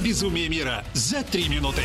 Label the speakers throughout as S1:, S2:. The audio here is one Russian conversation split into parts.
S1: безумие мира за 3 минуты.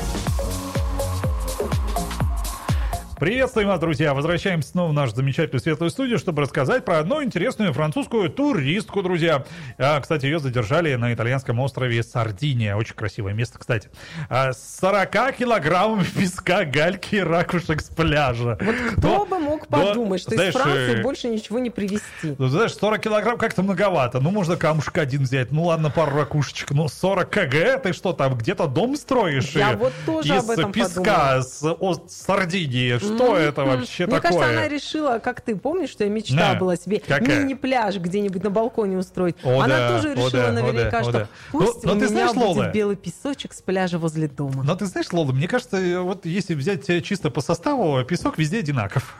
S2: Приветствуем вас, друзья! Возвращаемся снова в нашу замечательную светлую студию, чтобы рассказать про одну интересную французскую туристку, друзья. Кстати, ее задержали на итальянском острове Сардиния. Очень красивое место, кстати. С 40 килограммов песка, гальки и ракушек с пляжа.
S3: Вот кто бы мог подумать, что
S2: знаешь,
S3: из Франции больше ничего не привезти.
S2: Ну, знаешь, 40 килограмм как-то многовато. Ну, можно камушек один взять. Ну, ладно, пару ракушечек. Ну, 40 кг, ты что там, где-то дом строишь?
S3: Я вот тоже об этом
S2: подумала. Из песка, с Сардинии. Что это вообще
S3: Мне
S2: такое?
S3: Мне кажется, она решила, как ты помнишь, что я мечтала была себе мини-пляж где-нибудь на балконе устроить. Она тоже решила наверняка, что пусть у меня будет белый песочек с пляжа возле дома.
S2: Но ты знаешь, Лола, мне кажется, вот если взять чисто по составу, песок везде одинаков.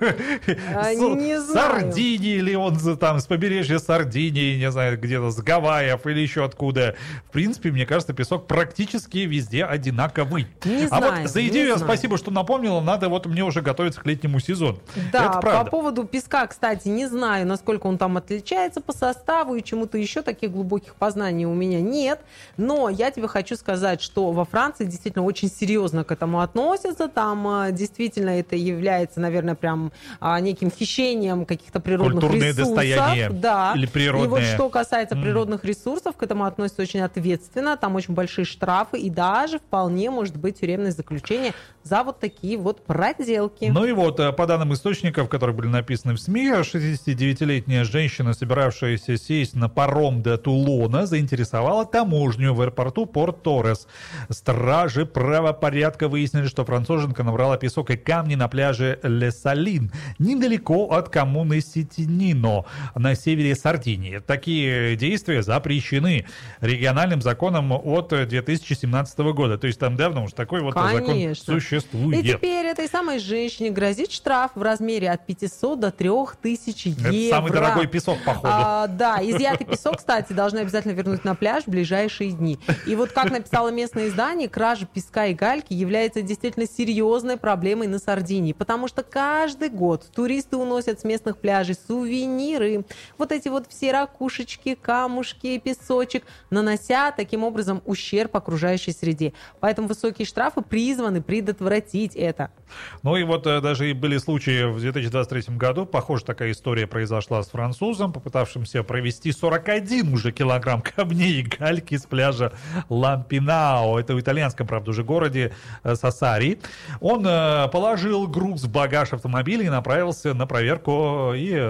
S3: Не знаю.
S2: Сардинии или он там с побережья Сардинии, не знаю, где-то с Гавайев или еще откуда. В принципе, мне кажется, песок практически везде одинаковый.
S3: Не
S2: знаю.
S3: А
S2: вот за идею спасибо, что напомнила. Надо вот мне уже готовиться к летнему сезону.
S3: Да, по поводу песка, кстати, не знаю, насколько он там отличается по составу и чему-то еще, таких глубоких познаний у меня нет. Но я тебе хочу сказать, что во Франции действительно очень серьезно к этому относятся. Там действительно это является, наверное, прям неким хищением каких-то природных
S2: культурные
S3: ресурсов.
S2: Достояния.
S3: Да.
S2: Или природные.
S3: И вот что касается природных ресурсов, к этому относятся очень ответственно. Там очень большие штрафы и даже вполне может быть тюремное заключение за вот такие вот проделки.
S2: Ну и вот, по данным источников, которые были написаны в СМИ, 69-летняя женщина, собиравшаяся сесть на паром до Тулона, заинтересовала таможню в аэропорту Порт-Торрес. Стражи правопорядка выяснили, что француженка набрала песок и камни на пляже Ле-Салин, недалеко от коммуны Ситинино, на севере Сардинии. Такие действия запрещены региональным законом от 2017 года. То есть там давно уж такой вот закон существует.
S3: И теперь этой самой женщине грозит штраф в размере от 500 до 3000 евро.
S2: Это самый дорогой песок, походу.
S3: Да, изъятый песок, кстати, должны обязательно вернуть на пляж в ближайшие дни. И вот, как написало местное издание, кража песка и гальки является действительно серьезной проблемой на Сардинии, потому что каждый год туристы уносят с местных пляжей сувениры, вот эти вот все ракушечки, камушки, песочек, нанося таким образом ущерб окружающей среде. Поэтому высокие штрафы призваны предотвратить это.
S2: Ну и вот даже и были случаи в 2023 году, похоже, такая история произошла с французом, попытавшимся провести 41 уже килограмм камней и гальки с пляжа Лампинао. Это в итальянском, правда, уже городе Сассари. Он положил груз в багаж автомобиля и направился на проверку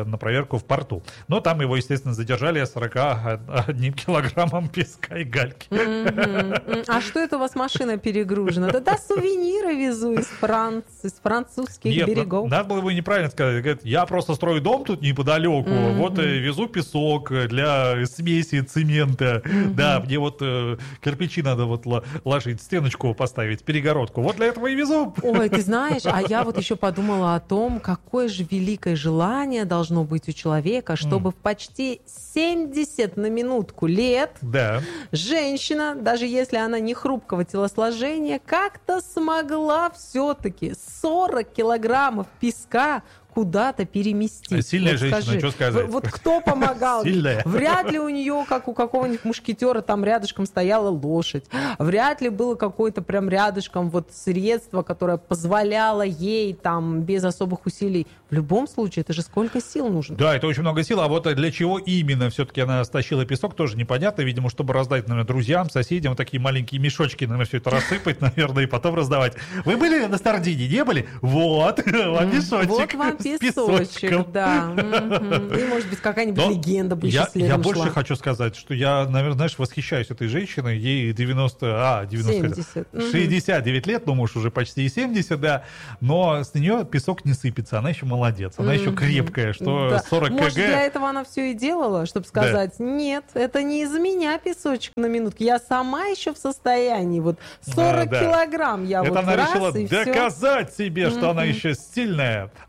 S2: в порту. Но там его, естественно, задержали 41 килограммом песка и гальки.
S3: А что это у вас машина перегружена? Да, сувениры везу из французских берегов.
S2: Надо было его неправильно сказать. Говорит, я просто строю дом тут неподалеку, вот везу песок для смеси цемента. Да, мне вот кирпичи надо вот ложить, стеночку поставить, перегородку. Вот для этого и везу.
S3: Ой, ты знаешь, а я вот еще подумала о том, какое же великое желание должно быть у человека, чтобы в почти 70 на минутку лет женщина, даже если она не хрупкого телосложения, как-то смогла все-таки 40 килограммов песка куда-то переместить.
S2: Сильная
S3: вот
S2: женщина,
S3: скажи,
S2: что сказать?
S3: Вот кто помогал?
S2: Сильная.
S3: Вряд ли у нее, как у какого-нибудь мушкетера, там рядышком стояла лошадь. Вряд ли было какое-то прям рядышком вот средство, которое позволяло ей там без особых усилий. В любом случае, это же сколько сил нужно.
S2: Да, это очень много сил. А вот для чего именно все-таки она стащила песок, тоже непонятно. Видимо, чтобы раздать, наверное, друзьям, соседям, вот такие маленькие мешочки, наверное, все это рассыпать, наверное, и потом раздавать. Вы были на Сардинии, не были? Вот, вам мешочек.
S3: Вот вам песочек, да. И, может быть, какая-нибудь легенда бы еще следом
S2: Я больше хочу сказать, что я, наверное, знаешь, восхищаюсь этой женщиной. Ей 69 лет, ну, может, уже почти 70, да. Но с нее песок не сыпется. Она еще молодец. Она еще крепкая, что 40 кг.
S3: Может, для этого она все и делала, чтобы сказать, нет, это не из меня песочек на минутку. Я сама еще в состоянии. Вот 40 килограмм я
S2: это
S3: вот
S2: она
S3: раз
S2: решила
S3: и
S2: доказать себе, что она еще сильная. А песок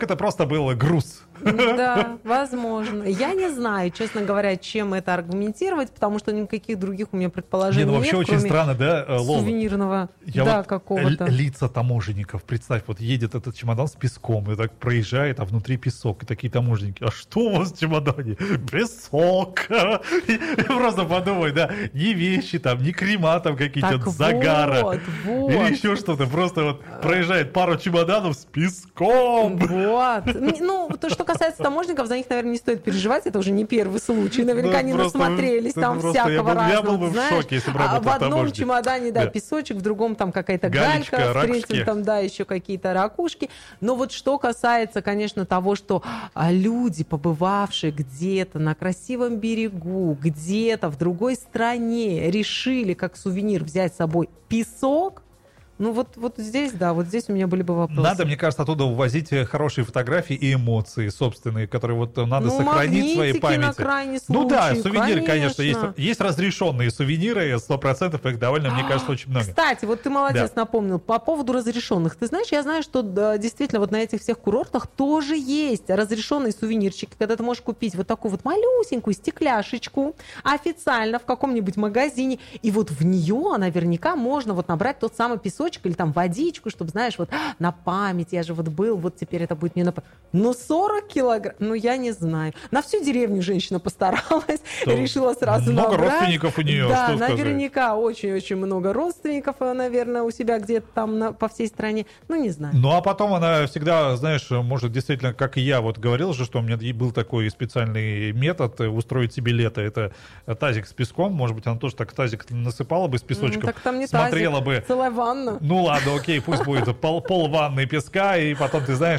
S2: это просто был груз.
S3: Да, возможно. Я не знаю, честно говоря, чем это аргументировать, потому что никаких других у меня предположений нет.
S2: Ну вообще очень странно, да, Лола?
S3: Сувенирного, какого-то.
S2: Лица таможенников, представь, вот едет этот чемодан с песком, и так проезжает, а внутри песок, и такие таможенники, а что у вас в чемодане? Песок. Просто подумай, да, ни вещи там, ни крема там какие-то от загара. Или еще что-то, просто вот проезжает пару чемоданов с песком.
S3: Вот. Ну, то, что касается таможенников, за них, наверное, не стоит переживать, это уже не первый случай. Наверняка они насмотрелись там всякого разного.
S2: Я был бы в шоке, если бы работал
S3: в одном чемодане, да, песочек, в другом там какая-то галька, в третьем там, да, еще какие-то ракушки. Но вот что касается, конечно, того, что люди, побывавшие где-то на красивом берегу, где-то в другой стране, решили как сувенир взять с собой песок, ну вот здесь, да, вот здесь у меня были бы вопросы.
S2: Надо, мне кажется, оттуда увозить хорошие фотографии и эмоции собственные, которые вот надо сохранить в своей памяти.
S3: На крайний случай,
S2: ну да, сувениры, конечно, есть разрешенные сувениры, 100% их довольно, мне кажется, очень много.
S3: Кстати, вот ты молодец, напомнил, по поводу разрешенных. Ты знаешь, я знаю, что действительно вот на этих всех курортах тоже есть разрешенные сувенирчики, когда ты можешь купить вот такую вот малюсенькую стекляшечку официально в каком-нибудь магазине, и вот в нее наверняка можно вот набрать тот самый песочек или там водичку, чтобы, знаешь, вот на память, я же вот был, вот теперь это будет мне на память. Но 40 килограмм, ну я не знаю. На всю деревню женщина постаралась, решила сразу
S2: много
S3: набрать.
S2: Родственников у нее,
S3: да,
S2: что
S3: наверняка очень-очень много родственников, наверное, у себя где-то там по всей стране. Ну, не знаю.
S2: Ну, а потом она всегда, знаешь, может, действительно, как и я вот говорил же, что у меня был такой специальный метод устроить себе лето. Это тазик с песком. Может быть, она тоже так тазик насыпала бы с песочком.
S3: Так там не
S2: смотрела
S3: тазик,
S2: бы.
S3: целая ванна.
S2: Ну ладно, окей, пусть будет пол ванны песка, и потом, ты знаешь,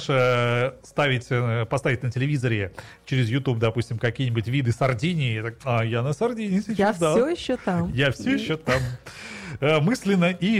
S2: поставить на телевизоре через YouTube, допустим, какие-нибудь виды Сардинии. Я на Сардинии сейчас,
S3: я все еще там.
S2: Я все еще там. Мысленно и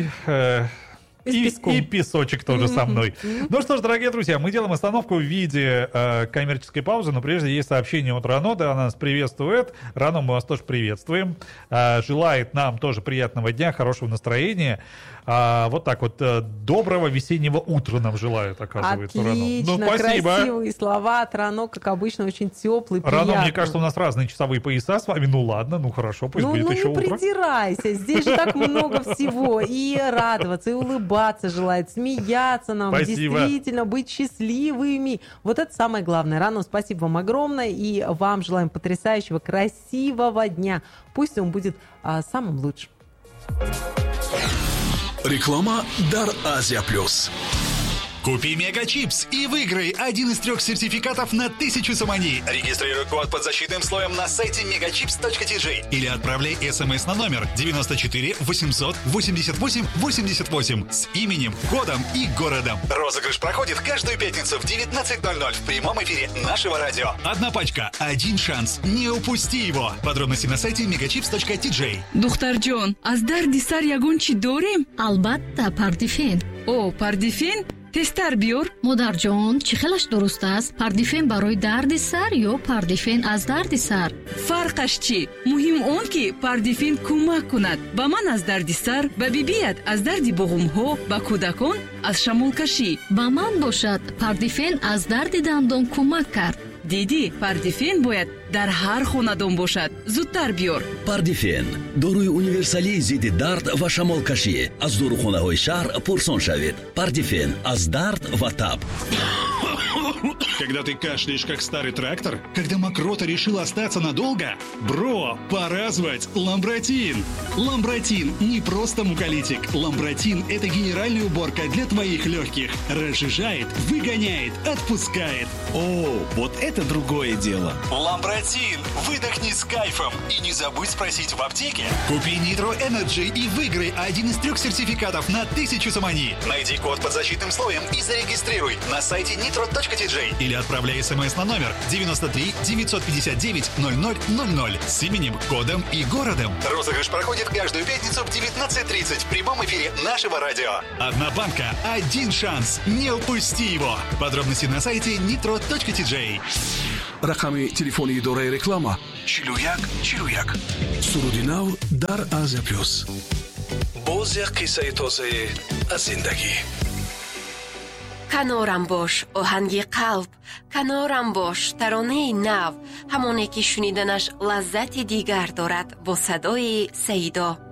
S2: песочек тоже со мной. Ну что ж, дорогие друзья, мы делаем остановку в виде коммерческой паузы, но прежде есть сообщение от Рано, да, она нас приветствует. Рано, мы вас тоже приветствуем. Желает нам тоже приятного дня, хорошего настроения. Вот так вот, доброго весеннего утра нам желает, оказывается, Рано.
S3: Отлично,
S2: ну, спасибо.
S3: Красивые слова от Рано, как обычно, очень теплый, приятный.
S2: Рано, мне кажется, у нас разные часовые пояса с вами. Ну ладно, ну хорошо, пусть будет еще утро.
S3: Ну не придирайся, здесь же так много всего. И радоваться, и улыбаться желает, смеяться нам,
S2: спасибо.
S3: Действительно быть счастливыми. Вот это самое главное. Рано, спасибо вам огромное, и вам желаем потрясающего, красивого дня. Пусть он будет самым лучшим.
S1: Реклама «Дар Азия Плюс». Купи Мегачипс и выиграй один из 3 сертификатов на 1000 сомани. Регистрируй код под защитным слоем на сайте megachips.tg или отправляй смс на номер 94 800 88 88 с именем, кодом и городом. Розыгрыш проходит каждую пятницу в 19:00 в прямом эфире нашего радио. Одна пачка, один шанс. Не упусти его. Подробности на сайте megachips.tg.
S4: Духтарҷон, аз дарди сар ягон чӣ дорем?
S5: албатта, пардифен.
S4: О, пардифен? тестар биёр.
S5: модарҷон, чӣ хелаш дуруст аст? Пардифен барои дарди сар ё пардифен аз дарди сар?
S4: фарқаш чӣ? муҳим он ки пардифен кӯмак кунад ба ман аз дарди сар, ба бибият аз дарди буғумҳо, ба кӯдакон аз шамолкашӣ.
S5: ба ман бошад, пардифен аз дарди дандон кӯмак кард.
S4: диди, пардифен бояд дар ҳар хонадон бошад. зудтар биёр.
S6: пардифен доруи универсалии зидди дард ва шамолкашӣ аз дорухонаҳои шаҳр пурсон шавед. пардифен аз дард ва таб.
S1: Когда ты кашляешь, как старый трактор? Когда мокрота решила остаться надолго? Бро, пора звать Ламбротин. Ламбротин не просто муколитик. Ламбротин – это генеральная уборка для твоих легких. Разжижает, выгоняет, отпускает.
S7: О, вот это другое дело.
S1: Ламбротин. Выдохни с кайфом. И не забудь спросить в аптеке. Купи Nitro Energy и выиграй один из 3 сертификатов на 1000 сомани. Найди код под защитным слоем и зарегистрируй на сайте nitro.tg или отправляй смс на номер 93 959 0000 с именем, кодом и городом. Розыгрыш проходит каждую пятницу в 19:30 в прямом эфире нашего радио. Одна банка, один шанс. Не упусти его. Подробности на сайте nitro.tg.
S8: рақами телефони идораи реклама 4141. суруди нав дар Азия Плюс. боз як қиссаи тозае аз зиндагӣ.
S9: کنارم باش آهنگ قلب، کنارم باش ترانه نو، همانی که شنیدنش لذت دیگر دارد با صدای سیدا.